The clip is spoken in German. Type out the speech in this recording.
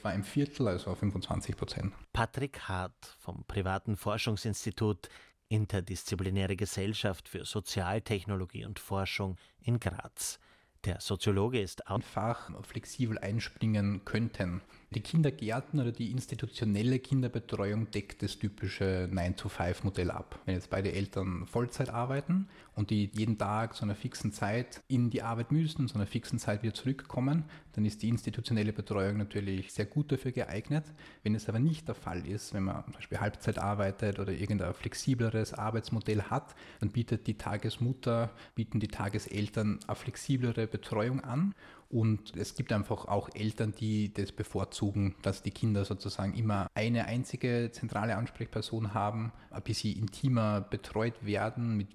etwa ein Viertel, also 25%. Patrick Hart vom privaten Forschungsinstitut Interdisziplinäre Gesellschaft für Sozialtechnologie und Forschung in Graz. Der Soziologe ist einfach flexibel einspringen könnten. Die Kindergärten oder die institutionelle Kinderbetreuung deckt das typische 9-to-5-Modell ab. Wenn jetzt beide Eltern Vollzeit arbeiten und die jeden Tag zu einer fixen Zeit in die Arbeit müssen, zu einer fixen Zeit wieder zurückkommen, dann ist die institutionelle Betreuung natürlich sehr gut dafür geeignet. Wenn es aber nicht der Fall ist, wenn man zum Beispiel Halbzeit arbeitet oder irgendein flexibleres Arbeitsmodell hat, dann bietet die Tagesmutter, bieten die Tageseltern eine flexiblere Betreuung an. Und es gibt einfach auch Eltern, die das bevorzugen, dass die Kinder sozusagen immer eine einzige zentrale Ansprechperson haben, ein bisschen intimer betreut werden, mit